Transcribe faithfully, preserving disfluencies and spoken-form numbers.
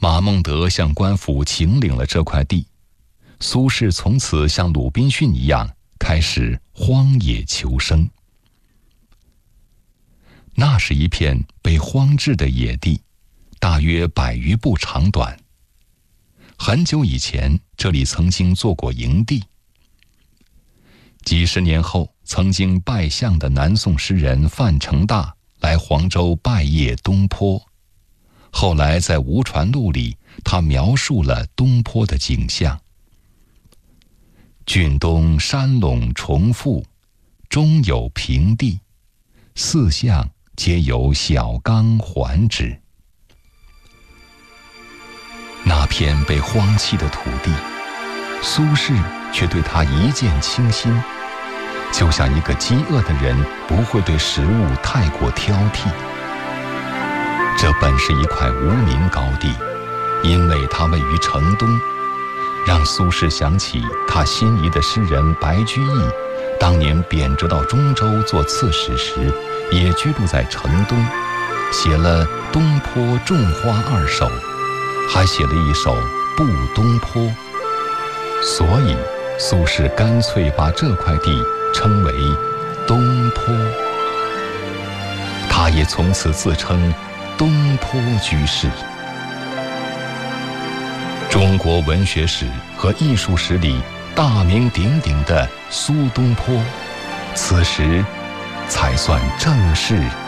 马孟德向官府请领了这块地，苏轼从此像鲁滨逊一样开始荒野求生。那是一片被荒置的野地，大约百余步长短。很久以前，这里曾经做过营地。几十年后，曾经拜相的南宋诗人范成大来黄州拜谒东坡，后来在《吴传录》里，他描述了东坡的景象：郡东山垄重复，中有平地，四向皆有小冈环之。那片被荒弃的土地，苏轼却对它一见倾心，就像一个饥饿的人不会对食物太过挑剔。这本是一块无名高地，因为它位于城东，让苏轼想起他心仪的诗人白居易当年贬谪到中州做刺史时，也居住在城东，写了《东坡种花二首》，还写了一首《步东坡》。所以苏轼干脆把这块地称为东坡，他也从此自称东坡居士。中国文学史和艺术史里大名鼎鼎的苏东坡，此时才算正式